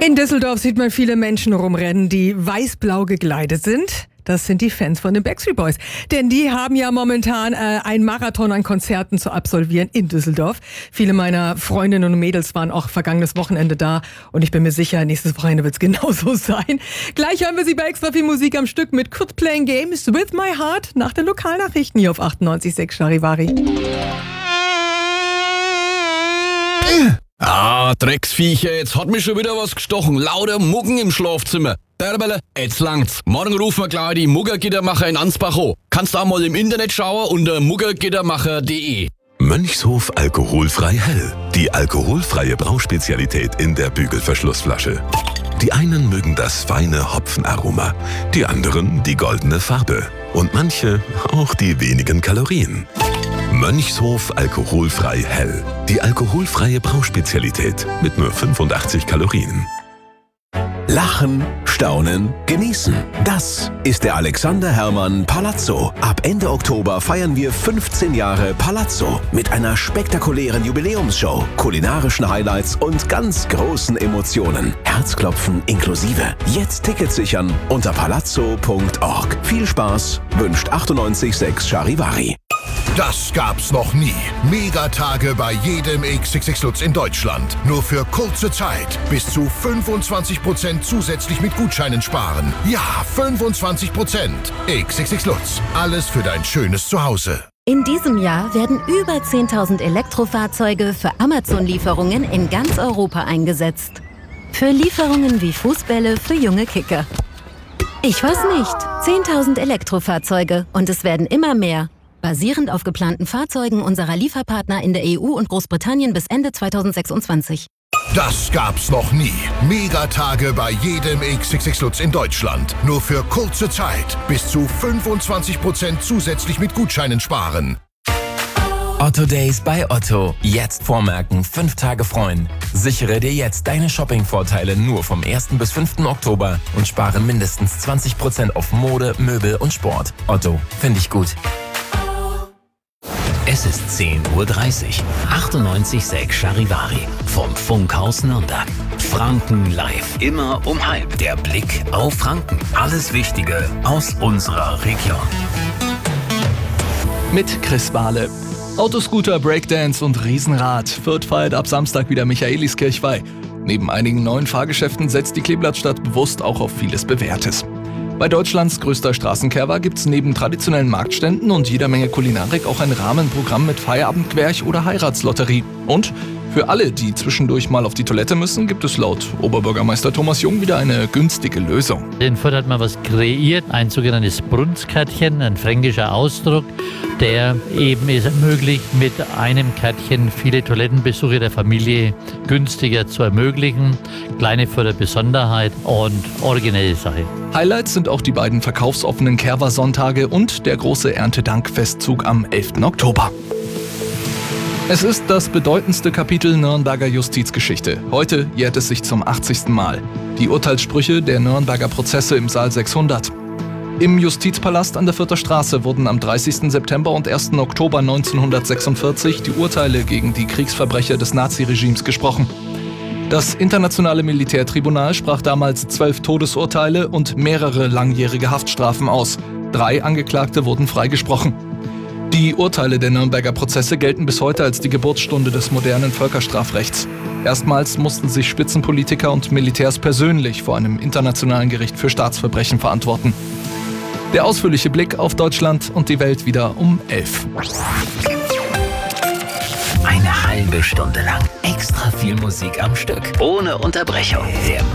In Düsseldorf sieht man viele Menschen rumrennen, die weiß-blau gekleidet sind. Das sind die Fans von den Backstreet Boys. Denn die haben ja momentan einen Marathon an Konzerten zu absolvieren in Düsseldorf. Viele meiner Freundinnen und Mädels waren auch vergangenes Wochenende da. Und ich bin mir sicher, nächstes Wochenende wird es genauso sein. Gleich hören wir sie bei extra viel Musik am Stück mit Quit Playing Games with My Heart nach den Lokalnachrichten hier auf 98.6 Charivari. Drecksviecher, jetzt hat mich schon wieder was gestochen. Lauter Muggen im Schlafzimmer. Derbele, jetzt langt's. Morgen rufen wir gleich die Muggergittermacher in Ansbach an. Kannst auch mal im Internet schauen unter muggergittermacher.de. Mönchshof alkoholfrei hell. Die alkoholfreie Brauspezialität in der Bügelverschlussflasche. Die einen mögen das feine Hopfenaroma, die anderen die goldene Farbe und manche auch die wenigen Kalorien. Mönchshof alkoholfrei hell. Die alkoholfreie Brauspezialität mit nur 85 Kalorien. Lachen, staunen, genießen. Das ist der Alexander Herrmann Palazzo. Ab Ende Oktober feiern wir 15 Jahre Palazzo mit einer spektakulären Jubiläumsshow, kulinarischen Highlights und ganz großen Emotionen. Herzklopfen inklusive. Jetzt Tickets sichern unter palazzo.org. Viel Spaß wünscht 98.6 Charivari. Das gab's noch nie. Megatage bei jedem XXX Lutz in Deutschland. Nur für kurze Zeit. Bis zu 25% zusätzlich mit Gutscheinen sparen. Ja, 25%. XXX Lutz. Alles für dein schönes Zuhause. In diesem Jahr werden über 10.000 Elektrofahrzeuge für Amazon-Lieferungen in ganz Europa eingesetzt. Für Lieferungen wie Fußbälle für junge Kicker. Ich weiß nicht. 10.000 Elektrofahrzeuge und es werden immer mehr. Basierend auf geplanten Fahrzeugen unserer Lieferpartner in der EU und Großbritannien bis Ende 2026. Das gab's noch nie. Megatage bei jedem XXX Lutz in Deutschland. Nur für kurze Zeit. Bis zu 25% zusätzlich mit Gutscheinen sparen. Otto Days bei Otto. Jetzt vormerken, 5 Tage freuen. Sichere dir jetzt deine Shopping-Vorteile nur vom 1. bis 5. Oktober und spare mindestens 20% auf Mode, Möbel und Sport. Otto, finde ich gut. Es ist 10.30 Uhr. 98.6 Charivari vom Funkhaus Nürnberg. Franken live. Immer um 12:30. Der Blick auf Franken. Alles Wichtige aus unserer Region. Mit Chris Bahle. Autoscooter, Breakdance und Riesenrad. Fürth feiert ab Samstag wieder Michaeliskirchweih. Neben einigen neuen Fahrgeschäften setzt die Kleeblattstadt bewusst auch auf vieles Bewährtes. Bei Deutschlands größter Straßenkerwa gibt's neben traditionellen Marktständen und jeder Menge Kulinarik auch ein Rahmenprogramm mit Feierabendquerch oder Heiratslotterie. Und für alle, die zwischendurch mal auf die Toilette müssen, gibt es laut Oberbürgermeister Thomas Jung wieder eine günstige Lösung. In Fürth hat man was kreiert, ein sogenanntes Brunskärtchen, ein fränkischer Ausdruck, der eben es ermöglicht, mit einem Kärtchen viele Toilettenbesuche der Familie günstiger zu ermöglichen. Kleine Fürther Besonderheit und originelle Sache. Highlights sind auch die beiden verkaufsoffenen Kerwa-Sonntage und der große Erntedank-Festzug am 11. Oktober. Es ist das bedeutendste Kapitel Nürnberger Justizgeschichte. Heute jährt es sich zum 80. Mal. Die Urteilssprüche der Nürnberger Prozesse im Saal 600. Im Justizpalast an der Fürther Straße wurden am 30. September und 1. Oktober 1946 die Urteile gegen die Kriegsverbrecher des Naziregimes gesprochen. Das Internationale Militärtribunal sprach damals 12 Todesurteile und mehrere langjährige Haftstrafen aus. 3 Angeklagte wurden freigesprochen. Die Urteile der Nürnberger Prozesse gelten bis heute als die Geburtsstunde des modernen Völkerstrafrechts. Erstmals mussten sich Spitzenpolitiker und Militärs persönlich vor einem internationalen Gericht für Staatsverbrechen verantworten. Der ausführliche Blick auf Deutschland und die Welt wieder um 11. Eine halbe Stunde lang extra viel Musik am Stück. Ohne Unterbrechung. Der